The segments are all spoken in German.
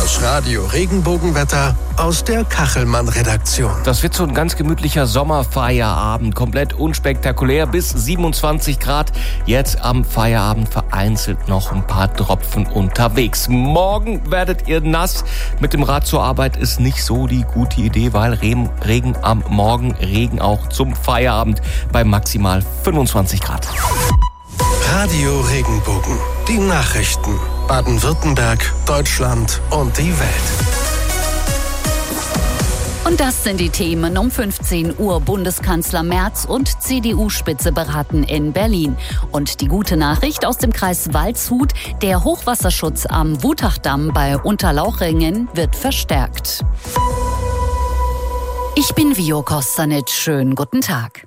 Das Radio-Regenbogenwetter aus der Kachelmann-Redaktion. Das wird so ein ganz gemütlicher Sommerfeierabend. Komplett unspektakulär bis 27 Grad. Jetzt am Feierabend vereinzelt noch ein paar Tropfen unterwegs. Morgen werdet ihr nass. Mit dem Rad zur Arbeit ist nicht so die gute Idee, weil Regen am Morgen, Regen auch zum Feierabend bei maximal 25 Grad. Radio Regenbogen. Die Nachrichten. Baden-Württemberg, Deutschland und die Welt. Und das sind die Themen um 15 Uhr. Bundeskanzler Merz und CDU-Spitze beraten in Berlin. Und die gute Nachricht aus dem Kreis Waldshut: Der Hochwasserschutz am Wutachdamm bei Unterlauchringen wird verstärkt. Ich bin Vio Kostanic. Schönen guten Tag.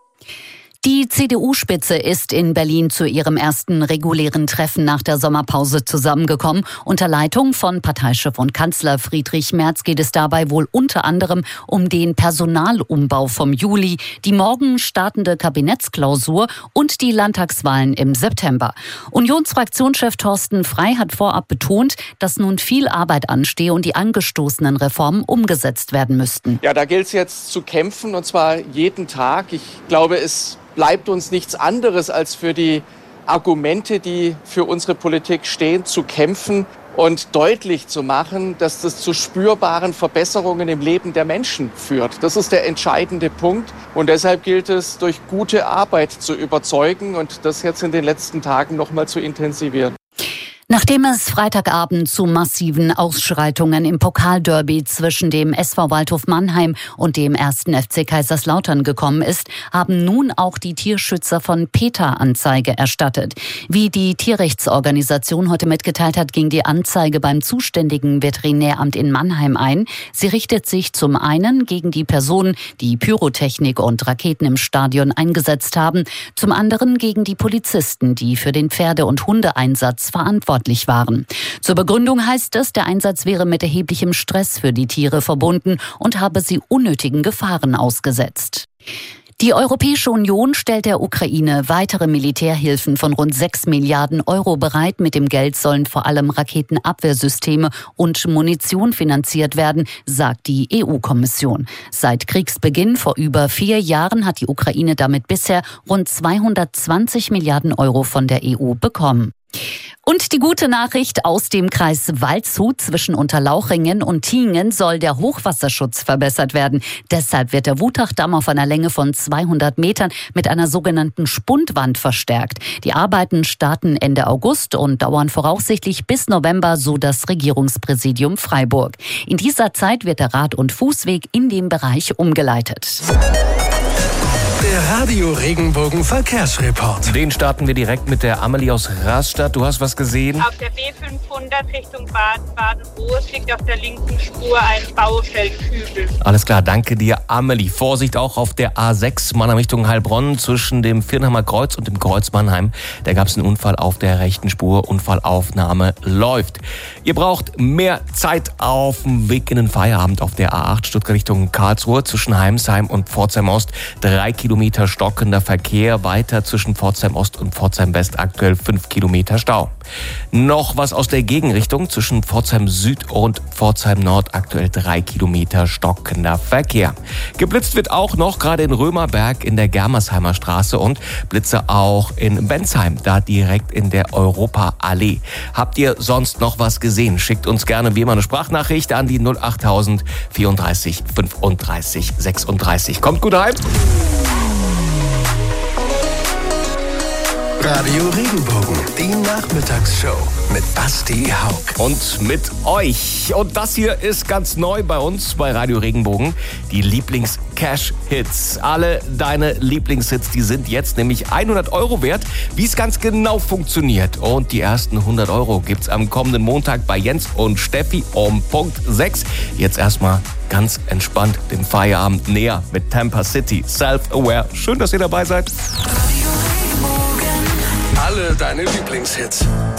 Die CDU-Spitze ist in Berlin zu ihrem ersten regulären Treffen nach der Sommerpause zusammengekommen. Unter Leitung von Parteichef und Kanzler Friedrich Merz geht es dabei wohl unter anderem um den Personalumbau vom Juli, die morgen startende Kabinettsklausur und die Landtagswahlen im September. Unionsfraktionschef Thorsten Frey hat vorab betont, dass nun viel Arbeit anstehe und die angestoßenen Reformen umgesetzt werden müssten. Ja, da gilt es jetzt zu kämpfen, und zwar jeden Tag. Ich glaube, es bleibt uns nichts anderes, als für die Argumente, die für unsere Politik stehen, zu kämpfen und deutlich zu machen, dass das zu spürbaren Verbesserungen im Leben der Menschen führt. Das ist der entscheidende Punkt. Und deshalb gilt es, durch gute Arbeit zu überzeugen und das jetzt in den letzten Tagen noch mal zu intensivieren. Nachdem es Freitagabend zu massiven Ausschreitungen im Pokalderby zwischen dem SV Waldhof Mannheim und dem 1. FC Kaiserslautern gekommen ist, haben nun auch die Tierschützer von PETA Anzeige erstattet. Wie die Tierrechtsorganisation heute mitgeteilt hat, ging die Anzeige beim zuständigen Veterinäramt in Mannheim ein. Sie richtet sich zum einen gegen die Personen, die Pyrotechnik und Raketen im Stadion eingesetzt haben, zum anderen gegen die Polizisten, die für den Pferde- und Hundeeinsatz verantwortlich waren. Zur Begründung heißt es, der Einsatz wäre mit erheblichem Stress für die Tiere verbunden und habe sie unnötigen Gefahren ausgesetzt. Die Europäische Union stellt der Ukraine weitere Militärhilfen von rund 6 Milliarden Euro bereit. Mit dem Geld sollen vor allem Raketenabwehrsysteme und Munition finanziert werden, sagt die EU-Kommission. Seit Kriegsbeginn vor über 4 Jahren hat die Ukraine damit bisher rund 220 Milliarden Euro von der EU bekommen. Und die gute Nachricht aus dem Kreis Waldshut: Zwischen Unterlauchringen und Tiengen soll der Hochwasserschutz verbessert werden. Deshalb wird der Wutachdamm auf einer Länge von 200 Metern mit einer sogenannten Spundwand verstärkt. Die Arbeiten starten Ende August und dauern voraussichtlich bis November, so das Regierungspräsidium Freiburg. In dieser Zeit wird der Rad- und Fußweg in dem Bereich umgeleitet. Der Radio Regenbogen Verkehrsreport. Den starten wir direkt mit der Amelie aus Rastatt. Du hast was gesehen? Auf der B500 Richtung Baden-Baden-Boos liegt auf der linken Spur ein Baustellenkübel. Alles klar, danke dir, Amelie. Vorsicht auch auf der A6 Mannheim Richtung Heilbronn zwischen dem Viernheimer Kreuz und dem Kreuz Mannheim. Da gab es einen Unfall auf der rechten Spur. Unfallaufnahme läuft. Ihr braucht mehr Zeit auf dem Weg in den Feierabend auf der A8 Stuttgart Richtung Karlsruhe zwischen Heimsheim und Pforzheim Ost. 3 Kilometer stockender Verkehr, weiter zwischen Pforzheim Ost und Pforzheim West aktuell 5 Kilometer Stau. Noch was aus der Gegenrichtung zwischen Pforzheim Süd und Pforzheim Nord, aktuell 3 Kilometer stockender Verkehr. Geblitzt wird auch noch gerade in Römerberg in der Germersheimer Straße und Blitze auch in Bensheim, da direkt in der Europaallee. Habt ihr sonst noch was gesehen? Schickt uns gerne wie immer eine Sprachnachricht an die 08000 34 35 36. Kommt gut heim! Radio Regenbogen, die Nachmittagsshow mit Basti Haug. Und mit euch. Und das hier ist ganz neu bei uns bei Radio Regenbogen. Die Lieblings-Cash-Hits. Alle deine Lieblingshits, die sind jetzt nämlich 100 Euro wert. Wie es ganz genau funktioniert. Und die ersten 100 Euro gibt's am kommenden Montag bei Jens und Steffi um Punkt 6. Jetzt erstmal ganz entspannt dem Feierabend näher mit Tampa City. Self-Aware. Schön, dass ihr dabei seid. Alle deine Lieblingshits.